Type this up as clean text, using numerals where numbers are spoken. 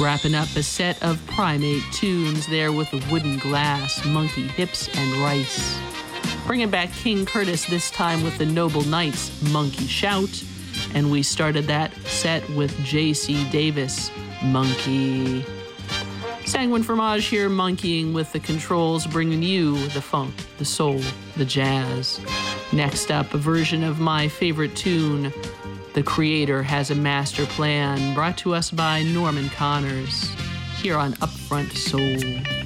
Wrapping up a set of Primate tunes there with the Wooden Glass, Monkey Hips, and Rice. Bringing back King Curtis this time with the Noble Knights, Monkey Shout. And we started that set with J.C. Davis, Monkey. Sanguine Fromage here, monkeying with the controls, bringing you the funk, the soul, the jazz. Next up, a version of my favorite tune, The Creator Has a Master Plan, brought to us by Norman Connors, here on Upfront Soul.